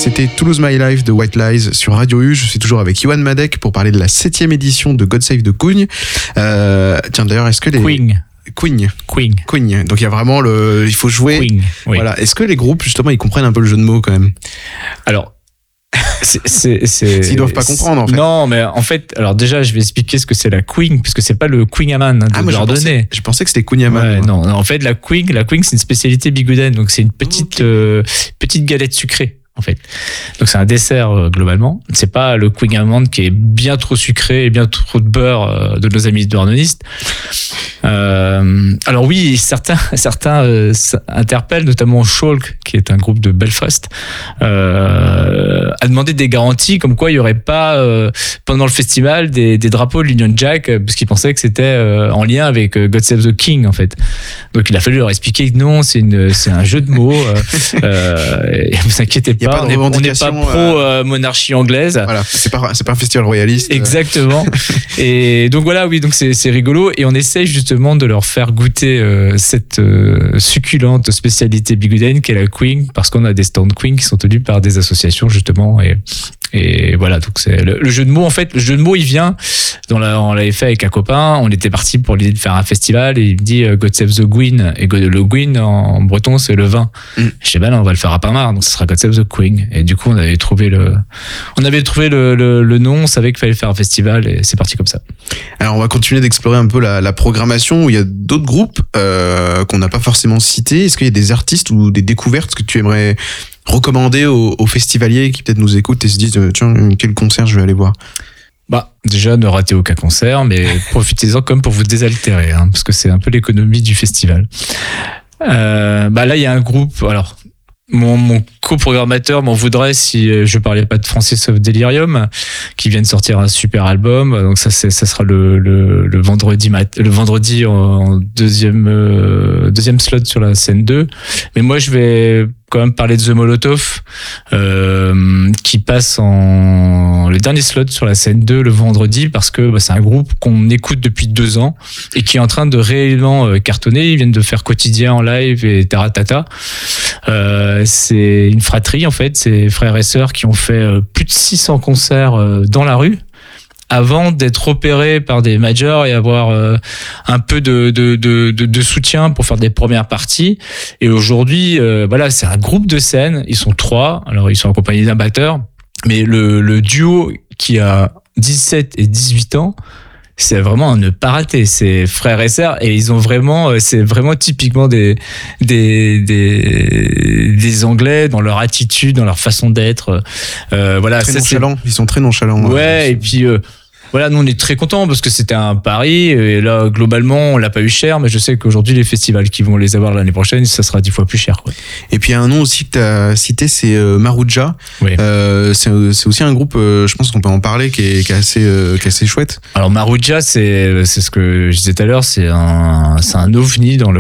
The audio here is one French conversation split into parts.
C'était Toulouse My Life de White Lies sur Radio U. Je suis toujours avec Yoann Madec pour parler de la 7e édition de God Save the Queen. Tiens, d'ailleurs, est-ce que les... Queen. Donc il y a vraiment il faut jouer. Queen, oui. Voilà. Est-ce que les groupes, justement, ils comprennent un peu le jeu de mots quand même? Alors, S'ils doivent pas comprendre, en fait. Non, mais en fait, alors déjà, je vais expliquer ce que c'est la Queen, puisque c'est pas le Queen Amman de Dieudonné. Je pensais que c'était Queen Amman. Ouais, non, en fait, la Queen, c'est une spécialité bigouden, donc c'est une petite galette sucrée. En fait, donc c'est un dessert globalement. C'est pas le Queen Amman qui est bien trop sucré et bien trop de beurre de nos amis douarnonistes. Alors oui, certains interpellent, notamment Shulk, qui est un groupe de Belfast, a demandé des garanties comme quoi il y aurait pas pendant le festival des drapeaux de l'Union Jack, parce qu'ils pensaient que c'était en lien avec God Save the King en fait. Donc il a fallu leur expliquer que non, c'est un jeu de mots. Et vous inquiétez pas. On n'est pas pro monarchie anglaise. Voilà, c'est pas un festival royaliste. Exactement. Et donc voilà, oui, donc c'est rigolo et on essaye justement de leur faire goûter cette succulente spécialité bigouden qu'est la Queen, parce qu'on a des stands Queen qui sont tenus par des associations justement et voilà, donc c'est le jeu de mots. En fait, le jeu de mots, il vient. On l'avait fait avec un copain. On était parti pour l'idée de faire un festival et il me dit God Save the Queen. Et le Queen en breton, c'est le vin. Je dis on va le faire à Parmar, donc ce sera God Save the Queen. Et du coup, on avait trouvé le nom. On savait qu'il fallait faire un festival et c'est parti comme ça. Alors, on va continuer d'explorer un peu la programmation où il y a d'autres groupes qu'on n'a pas forcément cités. Est-ce qu'il y a des artistes ou des découvertes que tu aimerais recommander aux festivaliers qui peut-être nous écoutent et se disent tiens, quel concert je vais aller voir? Déjà, ne ratez aucun concert, mais profitez-en comme pour vous désaltérer, parce que c'est un peu l'économie du festival. Là, il y a un groupe, alors, mon coprogrammateur m'en voudrait si je parlais pas de Francis of Delirium, qui vient de sortir un super album. Donc ça sera le vendredi en deuxième slot sur la scène 2. Mais moi, je vais quand même parler de The Molotov, qui passe le dernier slot sur la scène 2 le vendredi, parce que c'est un groupe qu'on écoute depuis 2 ans et qui est en train de réellement cartonner. Ils viennent de faire Quotidien en live et Taratata. C'est une fratrie en fait, c'est frères et sœurs qui ont fait plus de 600 concerts dans la rue avant d'être opérés par des majors et avoir un peu de soutien pour faire des premières parties. Et aujourd'hui, c'est un groupe de scène. Ils sont 3. Alors, ils sont accompagnés d'un batteur. Mais le duo qui a 17 et 18 ans, c'est vraiment à ne pas rater. C'est frères et sœurs et ils ont vraiment, c'est vraiment typiquement des Anglais dans leur attitude, dans leur façon d'être. Très nonchalants. Ils sont très nonchalants. Ouais, et puis, nous on est très contents parce que c'était un pari et là globalement on l'a pas eu cher, mais je sais qu'aujourd'hui les festivals qui vont les avoir l'année prochaine, ça sera 10 fois plus cher, quoi. Et puis il y a un nom aussi que tu as cité, c'est Maruja. Oui. C'est aussi un groupe, je pense qu'on peut en parler, qui est assez chouette. Alors Maruja, c'est ce que je disais tout à l'heure, c'est un ovni dans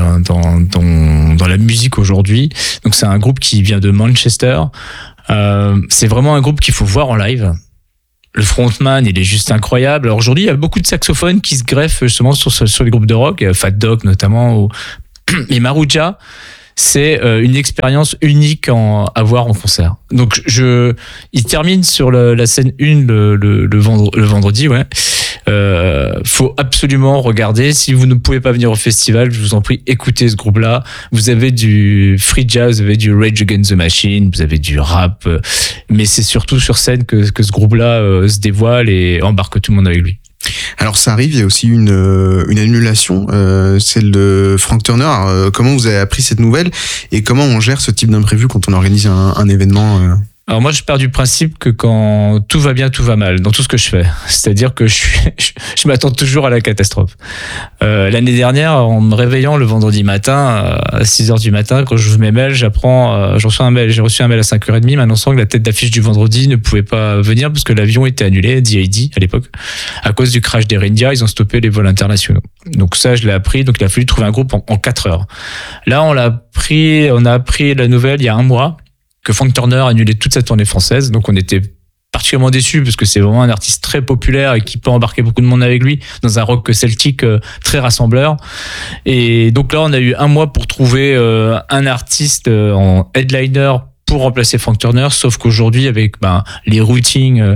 la musique aujourd'hui. Donc c'est un groupe qui vient de Manchester. C'est vraiment un groupe qu'il faut voir en live. Le frontman, il est juste incroyable. Alors aujourd'hui, il y a beaucoup de saxophones qui se greffent justement sur les groupes de rock, Fat Dog notamment. Mais Maruja, c'est une expérience unique à voir en concert. Donc il termine sur la scène 1 le vendredi, ouais. Faut absolument regarder. Si vous ne pouvez pas venir au festival, je vous en prie, écoutez ce groupe-là. Vous avez du free jazz, vous avez du Rage Against the Machine, vous avez du rap, mais c'est surtout sur scène que ce groupe-là se dévoile et embarque tout le monde avec lui. Alors ça arrive, il y a aussi une annulation, celle de Frank Turner. Alors, comment vous avez appris cette nouvelle et comment on gère ce type d'imprévu quand on organise un événement Alors moi, je pars du principe que quand tout va bien, tout va mal dans tout ce que je fais. C'est-à-dire que je m'attends toujours à la catastrophe. L'année dernière, en me réveillant le vendredi matin, à 6h du matin, quand j'ouvre mes mails, j'ai reçu un mail à 5h30 m'annonçant que la tête d'affiche du vendredi ne pouvait pas venir parce que l'avion était annulé, DAD à l'époque, à cause du crash d'Air India. Ils ont stoppé les vols internationaux. Donc ça, je l'ai appris. Donc il a fallu trouver un groupe en 4 heures. Là, on a appris la nouvelle il y a un mois, que Frank Turner a annulé toute sa tournée française. Donc on était particulièrement déçus parce que c'est vraiment un artiste très populaire et qui peut embarquer beaucoup de monde avec lui dans un rock celtique très rassembleur. Et donc là, on a eu un mois pour trouver un artiste en headliner pour remplacer Frank Turner, sauf qu'aujourd'hui avec les routings,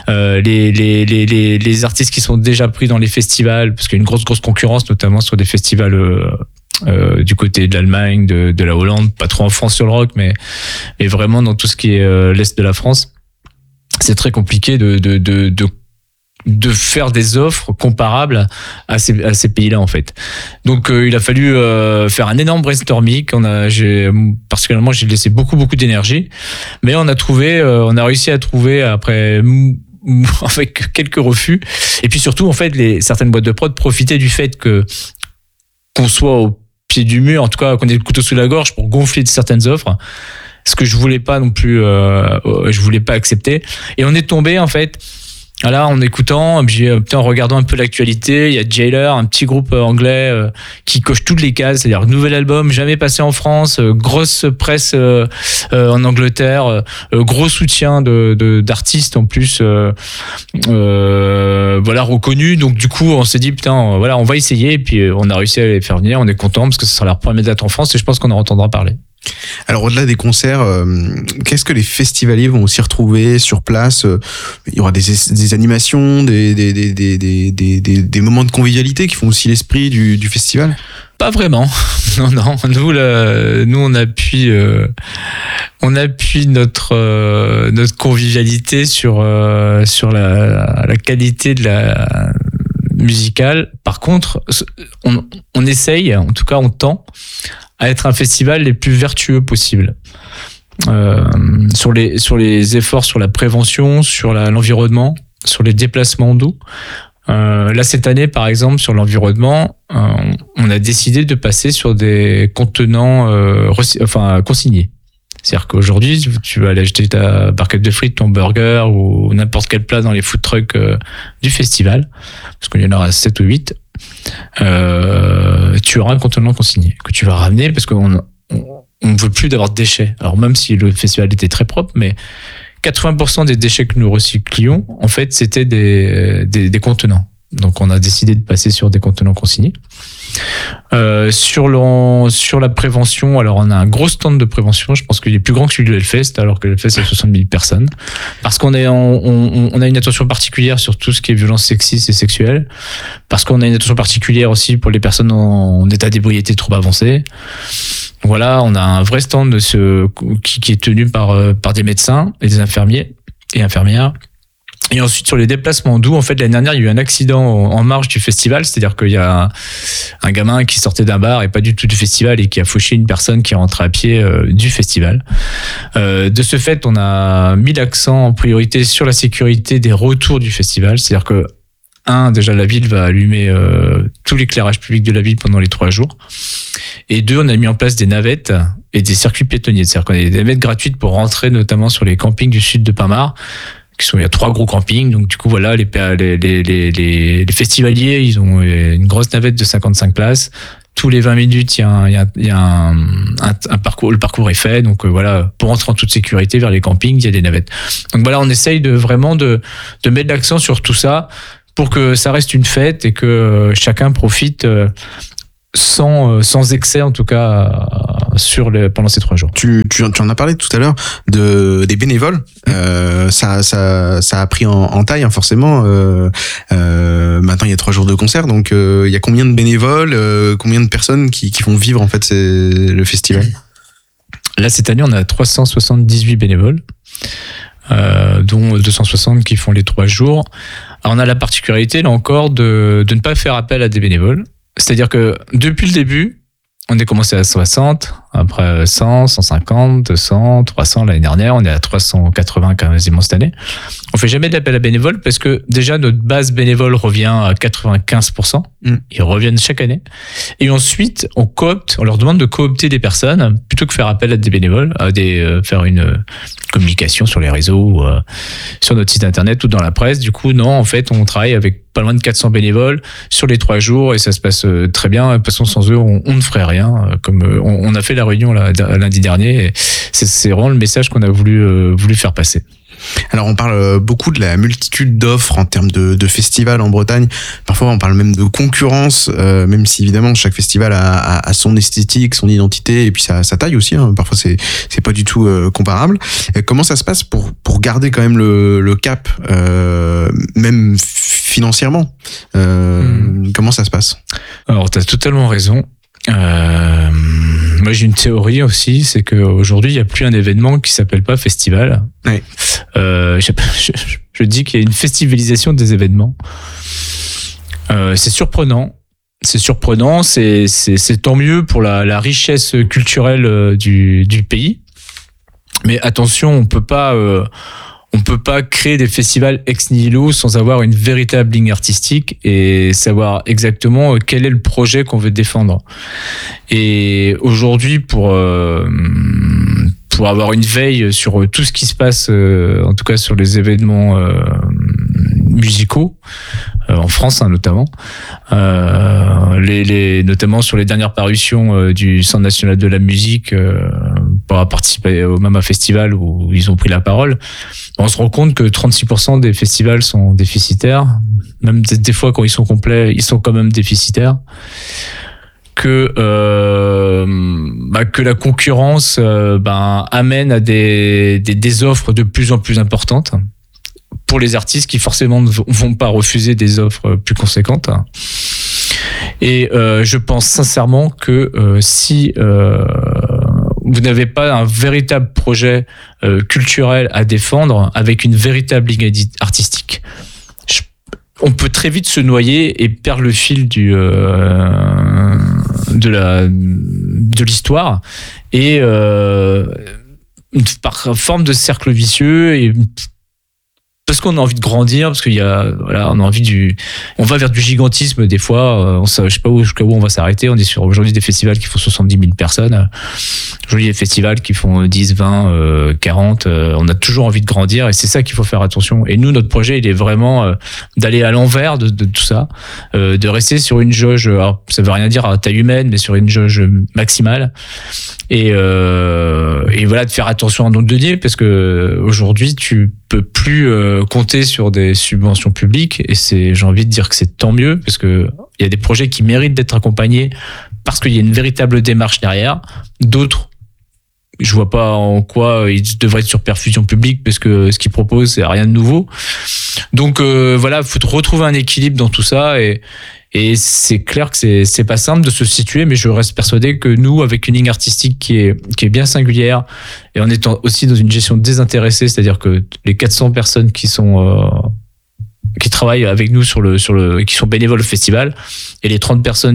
les artistes qui sont déjà pris dans les festivals, parce qu'il y a une grosse concurrence, notamment sur des festivals du côté de l'Allemagne, de la Hollande, pas trop en France sur le rock, mais vraiment dans tout ce qui est l'est de la France, c'est très compliqué de faire des offres comparables à ces pays-là en fait. Donc il a fallu faire un énorme brainstorming. Particulièrement j'ai laissé beaucoup d'énergie, mais on a réussi à trouver après avec quelques refus. Et puis surtout en fait certaines boîtes de prod profitaient du fait qu'on soit au pied du mur, en tout cas qu'on ait le couteau sous la gorge pour gonfler certaines offres. Ce que je voulais pas non plus, je voulais pas accepter. Et on est tombé en fait. Là, en écoutant, en regardant un peu l'actualité, il y a Jailer, un petit groupe anglais qui coche toutes les cases, c'est-à-dire nouvel album, jamais passé en France, grosse presse en Angleterre, gros soutien d'artistes en plus, reconnus. Donc du coup, on s'est dit on va essayer, et puis on a réussi à les faire venir. On est content parce que ce sera leur première date en France, et je pense qu'on en entendra parler. Alors au-delà des concerts, qu'est-ce que les festivaliers vont aussi retrouver sur place? Il y aura des animations, des moments de convivialité qui font aussi l'esprit du festival? Pas vraiment. Non. Nous on appuie notre convivialité sur la qualité de la musicale. Par contre, on essaye, en tout cas on tend à être un festival les plus vertueux possible. Sur les efforts sur la prévention, sur l'environnement, sur les déplacements d'eau. Là, cette année, par exemple, sur l'environnement, on a décidé de passer sur des contenants consignés. C'est-à-dire qu'aujourd'hui, tu vas aller acheter ta barquette de frites, ton burger ou n'importe quel plat dans les food trucks du festival, parce qu'il y en aura 7 ou 8. Tu auras un contenant consigné que tu vas ramener parce qu'on ne veut plus d'avoir de déchets. Alors même si le festival était très propre, mais 80% des déchets que nous recyclions, en fait, c'était des contenants. Donc on a décidé de passer sur des contenants consignés. Sur la prévention, alors on a un gros stand de prévention. Je pense qu'il est plus grand que celui de l'Hellfest, alors que l'Hellfest c'est 60 000 personnes. Parce qu'on on a une attention particulière sur tout ce qui est violence sexiste et sexuelle. Parce qu'on a une attention particulière aussi pour les personnes en état d'ébriété trop avancé. Voilà, on a un vrai stand qui est tenu par des médecins et des infirmiers et infirmières. Et ensuite, sur les déplacements d'eau, en fait, l'année dernière, il y a eu un accident en marge du festival. C'est-à-dire qu'il y a un gamin qui sortait d'un bar et pas du tout du festival et qui a fauché une personne qui rentrait à pied du festival. De ce fait, on a mis l'accent en priorité sur la sécurité des retours du festival. C'est-à-dire que, déjà, la ville va allumer tout l'éclairage public de la ville pendant les 3 jours. Et 2, on a mis en place des navettes et des circuits piétonniers. C'est-à-dire qu'on a des navettes gratuites pour rentrer, notamment sur les campings du sud de Pinmar. Il y a 3 gros campings, donc du coup voilà, les festivaliers, ils ont une grosse navette de 55 places. Tous les 20 minutes, il y a un parcours, le parcours est fait, donc voilà, pour rentrer en toute sécurité vers les campings, il y a des navettes. Donc voilà, on essaye de mettre l'accent sur tout ça pour que ça reste une fête et que chacun profite sans excès en tout cas pendant ces 3 jours. Tu en as parlé tout à l'heure des bénévoles. Ça a pris en taille, hein, forcément. Maintenant il y a 3 jours de concert, donc il y a combien de bénévoles, combien de personnes qui font vivre en fait le festival? Là cette année on a 378 bénévoles, dont 260 qui font les 3 jours. Alors, on a la particularité là encore de ne pas faire appel à des bénévoles. C'est-à-dire que depuis le début, on est commencé à 60, après 100, 150, 200, 300 l'année dernière, on est à 380 quasiment cette année. On fait jamais d'appel à bénévoles parce que déjà notre base bénévole revient à 95%. Ils reviennent chaque année. Et ensuite, on leur demande de coopter des personnes plutôt que faire appel à des bénévoles, faire une communication sur les réseaux, sur notre site internet ou dans la presse. Du coup, non, en fait, on travaille avec pas loin de 400 bénévoles sur les 3 jours et ça se passe très bien. De toute façon, sans eux, on ne ferait rien. Comme on a fait la réunion lundi dernier, et c'est vraiment le message qu'on a voulu faire passer. Alors on parle beaucoup de la multitude d'offres en termes de festivals en Bretagne. Parfois on parle même de concurrence, même si évidemment chaque festival a son esthétique, son identité et puis sa taille aussi. Hein. Parfois c'est pas du tout comparable. Et comment ça se passe pour garder quand même le cap, même financièrement Comment ça se passe? Alors t'as totalement raison. Moi j'ai une théorie aussi, c'est qu'aujourd'hui il n'y a plus un événement qui s'appelle pas festival. Ouais. Je dis qu'il y a une festivalisation des événements. C'est surprenant, c'est tant mieux pour la richesse culturelle du pays. Mais attention, on peut pas créer des festivals ex nihilo sans avoir une véritable ligne artistique et savoir exactement quel est le projet qu'on veut défendre. Et aujourd'hui, pour avoir une veille sur tout ce qui se passe, en tout cas sur les événements musicaux, en France notamment, notamment sur les dernières parutions du Centre national de la musique, pour participer au Mama Festival où ils ont pris la parole, on se rend compte que 36% des festivals sont déficitaires, même des fois quand ils sont complets, ils sont quand même déficitaires, que la concurrence amène à des offres de plus en plus importantes pour les artistes qui forcément ne vont pas refuser des offres plus conséquentes. Et je pense sincèrement que si vous n'avez pas un véritable projet culturel à défendre avec une véritable ligne artistique, on peut très vite se noyer et perdre le fil de l'histoire et par forme de cercle vicieux et parce qu'on a envie de grandir, parce qu'il y a, voilà, on a envie on va vers du gigantisme des fois. Je sais pas jusqu'à où on va s'arrêter. On est sur aujourd'hui des festivals qui font 70 000 personnes. Aujourd'hui des festivals qui font 10, 20, 40. On a toujours envie de grandir et c'est ça qu'il faut faire attention. Et nous, notre projet, il est vraiment d'aller à l'envers de tout ça, de rester sur une jauge. Alors, ça veut rien dire à taille humaine, mais sur une jauge maximale. Et voilà, de faire attention à un nombre de deniers, parce que aujourd'hui, tu peux plus compter sur des subventions publiques, et j'ai envie de dire que c'est tant mieux, parce que il y a des projets qui méritent d'être accompagnés parce qu'il y a une véritable démarche derrière. D'autres, je vois pas en quoi ils devraient être sur perfusion publique, parce que ce qu'ils proposent, c'est rien de nouveau. Donc voilà, faut retrouver un équilibre dans tout ça, et c'est clair que c'est pas simple de se situer, mais je reste persuadé que nous, avec une ligne artistique qui est bien singulière, et en étant aussi dans une gestion désintéressée, c'est-à-dire que les 400 personnes qui travaillent avec nous qui sont bénévoles au festival, et les 30 personnes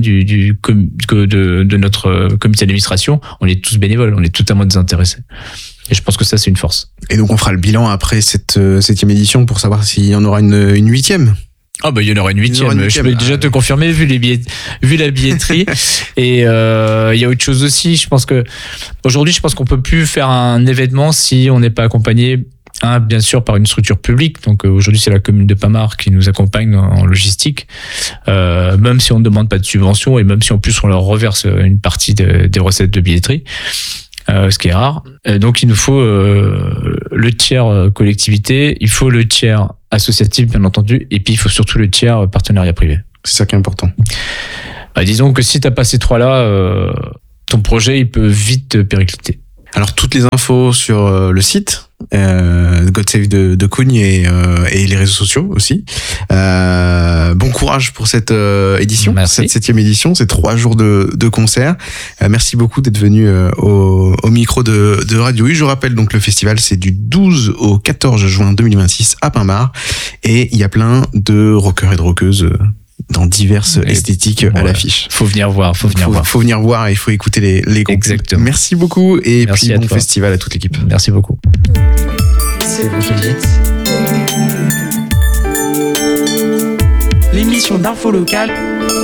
de notre comité d'administration, on est tous bénévoles, on est totalement désintéressés. Et je pense que ça, c'est une force. Et donc on fera le bilan après cette 7e édition pour savoir s'il y en aura une 8e. Ah il y en aura une 8e. Je peux déjà te confirmer vu la billetterie. Et il y a autre chose aussi. Je pense qu'on peut plus faire un événement si on n'est pas accompagné, bien sûr, par une structure publique. Donc aujourd'hui, c'est la commune de Pamar qui nous accompagne en logistique, même si on ne demande pas de subvention et même si en plus on leur reverse une partie des recettes de billetterie. Ce qui est rare. Donc il nous faut le tiers collectivité, il faut le tiers associatif bien entendu, et puis il faut surtout le tiers partenariat privé. C'est ça qui est important. Disons que si t'as pas ces trois-là, ton projet il peut vite péricliter. Alors toutes les infos sur le site God Save de Cognes et les réseaux sociaux aussi. Bon courage pour cette édition. Merci. Cette 7e édition, c'est 3 jours de concert. Merci beaucoup d'être venu au micro de Radio U. Je rappelle donc le festival, c'est du 12 au 14 juin 2026 à Pamar, et il y a plein de rockers et de rockeuses dans diverses esthétiques à l'affiche. Faut venir voir, faut venir voir et il faut écouter les groupes. Exactement. Merci beaucoup et merci puis bon festival à toute l'équipe. Merci beaucoup. C'est vous qui le dites. L'émission d'info locale